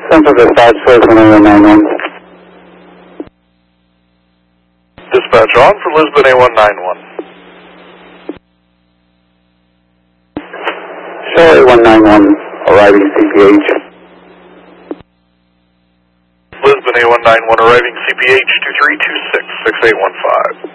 Central Dispatch, Lisbon A191. Dispatch on for Lisbon A191. Show A191, arriving CPH. Lisbon A191 arriving CPH 2326-6815.